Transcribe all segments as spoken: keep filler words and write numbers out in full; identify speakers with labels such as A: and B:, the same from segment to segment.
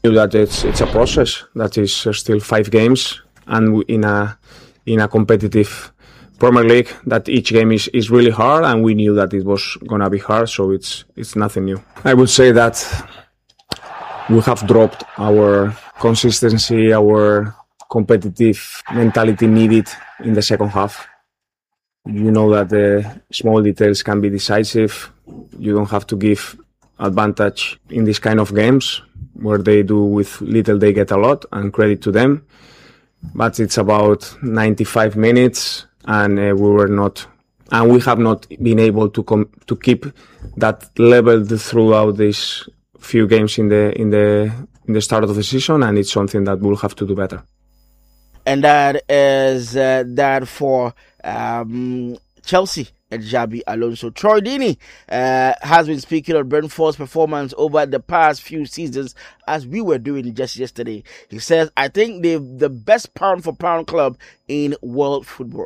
A: That it's it's a process. That is still five games, and in a in a competitive Premier League, that each game is, is really hard, and we knew that it was gonna be hard. So it's it's nothing new. I would say that we have dropped our consistency, our competitive mentality needed in the second half. You know that the small details can be decisive. You don't have to give advantage in this kind of games. Where they do with little, they get a lot, and credit to them. But it's about ninety-five minutes, and uh, we were not, and we have not been able to com- to keep that level throughout these few games in the in the in the start of the season, and it's something that we'll have to do better.
B: And that is uh, that for um, Chelsea. Xabi Alonso. Troy Deeney uh, has been speaking on Brentford's performance over the past few seasons, as we were doing just yesterday. He says, I think they're the best pound for pound club in world football.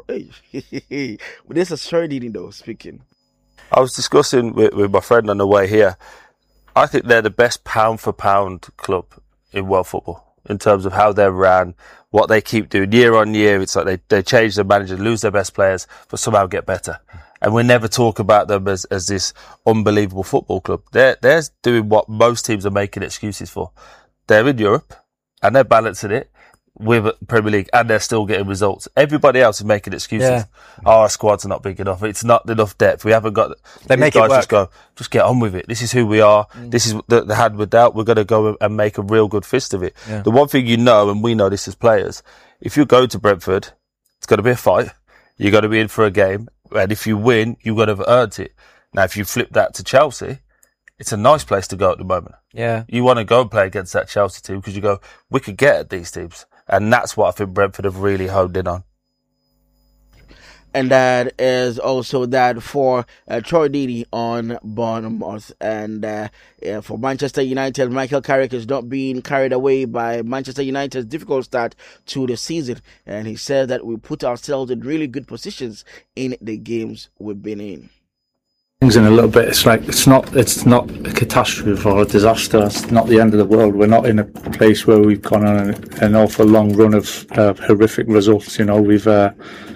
B: This is Troy Deeney though speaking.
C: I was discussing with, with my friend on the way here. I think they're the best pound for pound club in world football in terms of how they're ran, what they keep doing year on year. It's like they, they change their manager, lose their best players, but somehow get better. And we never talk about them as, as this unbelievable football club. They're, they're doing what most teams are making excuses for. They're in Europe and they're balancing it with Premier League and they're still getting results. Everybody else is making excuses.
D: Yeah.
C: Oh, our squads are not big enough. It's not enough depth. We haven't got,
D: they
C: these
D: make
C: guys
D: it work.
C: just go, just get on with it. This is who we are. Mm. This is the, the hand we're dealt. We're going to go and make a real good fist of it.
D: Yeah.
C: The one thing you know, and we know this as players, if you go to Brentford, it's going to be a fight. You're going to be in for a game. And if you win, you've got to have earned it. Now, if you flip that to Chelsea, it's a nice place to go at the moment.
D: Yeah.
C: You want to go and play against that Chelsea team because you go, we could get at these teams. And that's what I think Brentford have really honed in on.
B: And that is also that for uh, Troy Deeney on Bournemouth. And uh, yeah, for Manchester United, Michael Carrick is not being carried away by Manchester United's difficult start to the season. And he said that we put ourselves in really good positions in the games we've been in.
E: Things in a little bit. It's like it's not. It's not a catastrophe or a disaster. It's not the end of the world. We're not in a place where we've gone on an, an awful long run of uh, horrific results. You know, we've uh,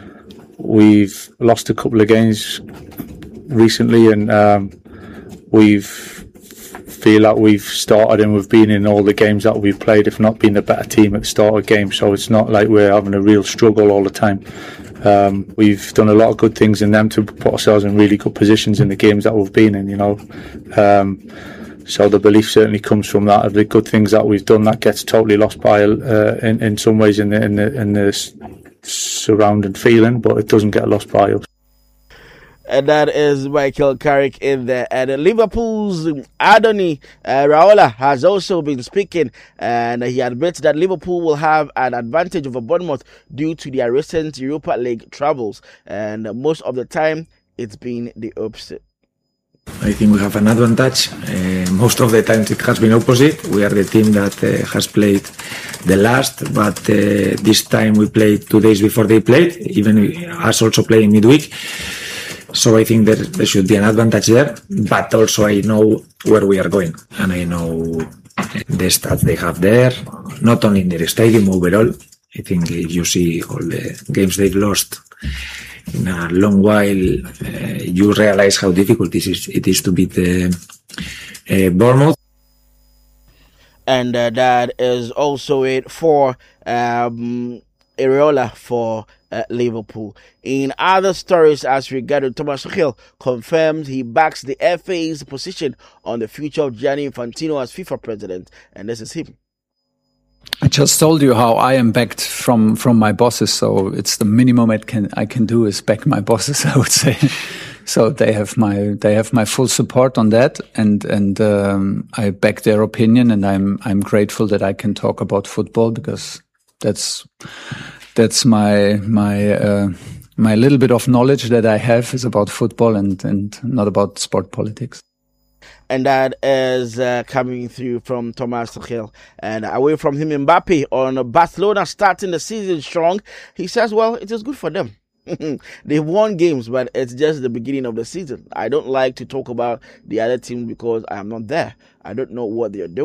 E: we've lost a couple of games recently, and um, we've feel like we've started and we've been in all the games that we've played, if not been the better team at the start of games. So it's not like we're having a real struggle all the time. Um, we've done a lot of good things in them to put ourselves in really good positions in the games that we've been in, you know. Um, so the belief certainly comes from that, of the good things that we've done. That gets totally lost by uh, in, in some ways in the, in the, in the surrounding feeling, but it doesn't get lost by us.
B: And that is Michael Carrick in there. And uh, Liverpool's Adoni uh, Raiola has also been speaking, and he admits that Liverpool will have an advantage over Bournemouth due to their recent Europa League troubles. And uh, most of the time, it's been the opposite.
F: I think we have an advantage. Uh, most of the times it has been opposite. We are the team that uh, has played the last, but uh, this time we played two days before they played, even us also playing midweek. So I think that there should be an advantage there, but also I know where we are going, and I know the stats they have there, not only in their stadium, overall. I think if you see all the games they've lost in a long while, uh, you realize how difficult it is, it is to beat the uh, Bournemouth.
B: And uh, that is also it for um, Raiola for Uh, Liverpool. In other stories, as regarded Thomas Tuchel confirms he backs the F A's position on the future of Gianni Infantino as FIFA president, and this is him.
G: I just told you how I am backed from from my bosses, so it's the minimum I can I can do is back my bosses, I would say. So they have my they have my full support on that, and and um, I back their opinion, and I'm I'm grateful that I can talk about football, because that's. That's my my uh, my little bit of knowledge that I have is about football and, and not about sport politics.
B: And that is uh, coming through from Thomas Tuchel. And away from him, Mbappe on Barcelona starting the season strong. He says, well, it is good for them. They've won games, but it's just the beginning of the season. I don't like to talk about the other teams because I am not there. I don't know what they're doing.